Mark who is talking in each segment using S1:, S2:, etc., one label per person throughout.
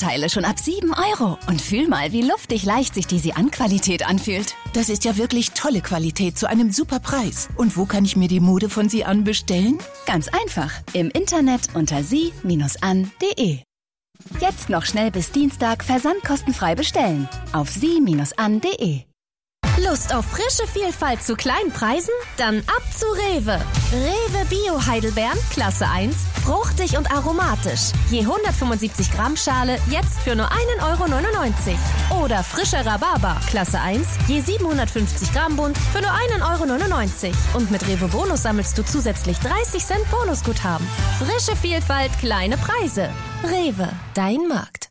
S1: Ersatzteile schon ab 7 € und fühl mal, wie luftig leicht sich die Sie-An-Qualität anfühlt.
S2: Das ist ja wirklich tolle Qualität zu einem super Preis. Und wo kann ich mir die Mode von Sie-An bestellen?
S1: Ganz einfach, im Internet unter sie-an.de. Jetzt noch schnell bis Dienstag versandkostenfrei bestellen auf sie-an.de.
S3: Lust auf frische Vielfalt zu kleinen Preisen? Dann ab zu Rewe. Rewe Bio Heidelbeeren, Klasse 1, fruchtig und aromatisch. Je 175 Gramm Schale, jetzt für nur 1,99 €. Oder frischer Rhabarber, Klasse 1, je 750 Gramm Bund, für nur 1,99 €. Und mit Rewe Bonus sammelst du zusätzlich 30 Cent Bonusguthaben. Frische Vielfalt, kleine Preise. Rewe, dein Markt.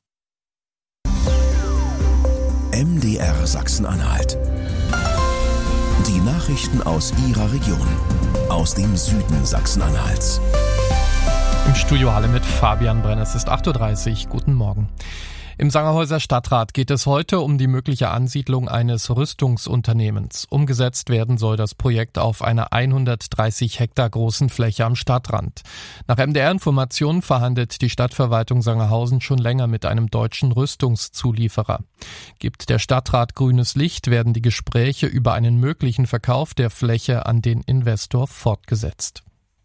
S4: MDR Sachsen-Anhalt. Die Nachrichten aus Ihrer Region, aus dem Süden Sachsen-Anhalts.
S5: Im Studio Halle mit Fabian Brenn. Es ist 8:30 Uhr. Guten Morgen. Im Sangerhäuser Stadtrat geht es heute um die mögliche Ansiedlung eines Rüstungsunternehmens. Umgesetzt werden soll das Projekt auf einer 130 Hektar großen Fläche am Stadtrand. Nach MDR-Informationen verhandelt die Stadtverwaltung Sangerhausen schon länger mit einem deutschen Rüstungszulieferer. Gibt der Stadtrat grünes Licht, werden die Gespräche über einen möglichen Verkauf der Fläche an den Investor fortgesetzt.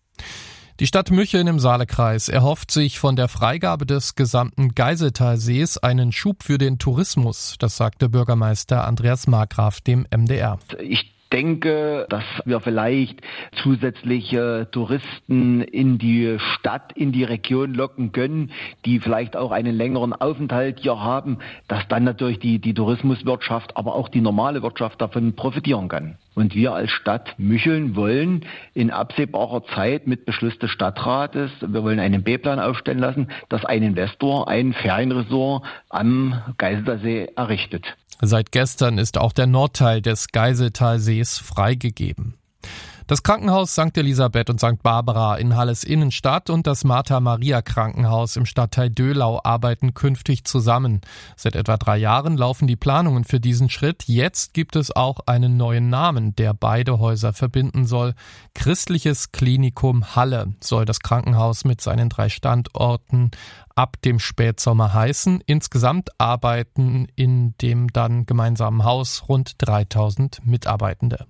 S5: Die Stadt Mücheln im Saalekreis erhofft sich von der Freigabe des gesamten Geiseltalsees einen Schub für den Tourismus. Das sagte Bürgermeister Andreas Markgraf dem MDR.
S6: Ich denke, dass wir vielleicht zusätzliche Touristen in die Stadt, in die Region locken können, die vielleicht auch einen längeren Aufenthalt hier haben, dass dann natürlich die Tourismuswirtschaft, aber auch die normale Wirtschaft davon profitieren kann. Und wir als Stadt Mücheln wollen in absehbarer Zeit mit Beschluss des Stadtrates, wir wollen einen B-Plan aufstellen lassen, dass ein Investor ein Ferienresort am Geiseltalsee errichtet.
S5: Seit gestern ist auch der Nordteil des Geiseltalsees freigegeben. Das Krankenhaus St. Elisabeth und St. Barbara in Halles Innenstadt und das Martha-Maria-Krankenhaus im Stadtteil Döhlau arbeiten künftig zusammen. Seit etwa 3 Jahren laufen die Planungen für diesen Schritt. Jetzt gibt es auch einen neuen Namen, der beide Häuser verbinden soll. Christliches Klinikum Halle soll das Krankenhaus mit seinen 3 Standorten ab dem Spätsommer heißen. Insgesamt arbeiten in dem dann gemeinsamen Haus rund 3000 Mitarbeitende.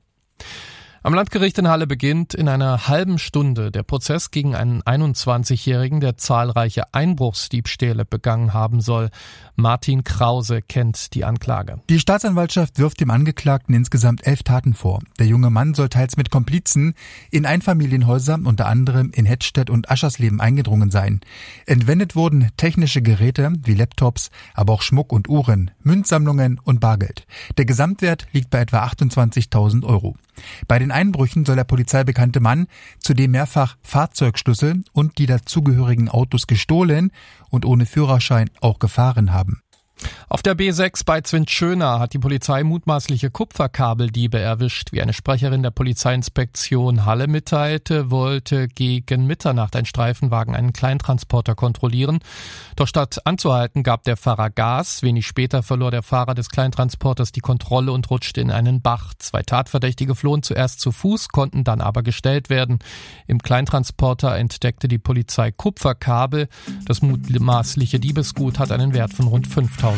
S5: Am Landgericht in Halle beginnt in einer halben Stunde der Prozess gegen einen 21-Jährigen, der zahlreiche Einbruchsdiebstähle begangen haben soll. Martin Krause kennt die Anklage.
S7: Die Staatsanwaltschaft wirft dem Angeklagten insgesamt 11 Taten vor. Der junge Mann soll teils mit Komplizen in Einfamilienhäuser, unter anderem in Hettstedt und Aschersleben, eingedrungen sein. Entwendet wurden technische Geräte wie Laptops, aber auch Schmuck und Uhren, Münzsammlungen und Bargeld. Der Gesamtwert liegt bei etwa 28.000 €. Bei den Einbrüchen soll der Polizei bekannte Mann zudem mehrfach Fahrzeugschlüssel und die dazugehörigen Autos gestohlen und ohne Führerschein auch gefahren haben.
S5: Auf der B6 bei Zwintschöna hat die Polizei mutmaßliche Kupferkabeldiebe erwischt. Wie eine Sprecherin der Polizeiinspektion Halle mitteilte, wollte gegen Mitternacht ein Streifenwagen einen Kleintransporter kontrollieren. Doch statt anzuhalten, gab der Fahrer Gas. Wenig später verlor der Fahrer des Kleintransporters die Kontrolle und rutschte in einen Bach. 2 Tatverdächtige flohen zuerst zu Fuß, konnten dann aber gestellt werden. Im Kleintransporter entdeckte die Polizei Kupferkabel. Das mutmaßliche Diebesgut hat einen Wert von rund 5.000 €.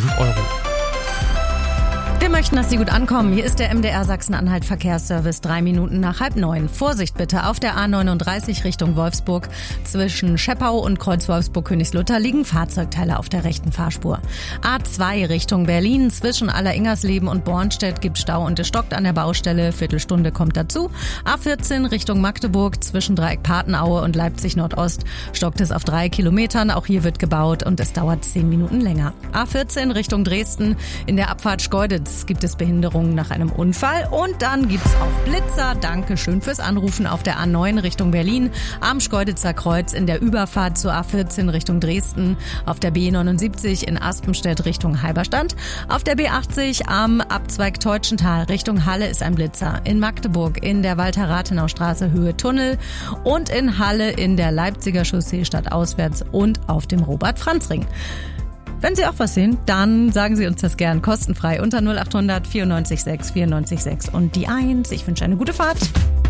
S8: Wir möchten, dass Sie gut ankommen. Hier ist der MDR Sachsen-Anhalt Verkehrsservice, 3 Minuten nach 8:30. Vorsicht bitte, auf der A39 Richtung Wolfsburg. Zwischen Scheppau und Kreuz Wolfsburg-Königslutter liegen Fahrzeugteile auf der rechten Fahrspur. A2 Richtung Berlin. Zwischen Alleringersleben und Bornstedt gibt Stau und es stockt an der Baustelle. Viertelstunde kommt dazu. A14 Richtung Magdeburg. Zwischen Dreieck Patenaue und Leipzig Nordost stockt es auf 3 Kilometern. Auch hier wird gebaut und es dauert 10 Minuten länger. A14 Richtung Dresden. In der Abfahrt Schkeuditz gibt es Behinderungen nach einem Unfall und dann gibt's auch Blitzer. Dankeschön fürs Anrufen auf der A9 Richtung Berlin, am Schkeuditzer Kreuz in der Überfahrt zur A14 Richtung Dresden, auf der B79 in Aspenstedt Richtung Halberstadt, auf der B80 am Abzweig Teutschental Richtung Halle ist ein Blitzer, in Magdeburg in der Walter-Rathenau-Straße Höhe Tunnel und in Halle in der Leipziger Chaussee stadtauswärts und auf dem Robert-Franz-Ring. Wenn Sie auch was sehen, dann sagen Sie uns das gern kostenfrei unter 0800 94 6 94 6 und die 1. Ich wünsche eine gute Fahrt.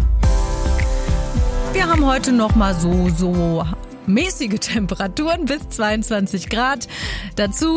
S8: Wir haben heute noch mal so mäßige Temperaturen bis 22 Grad. Dazu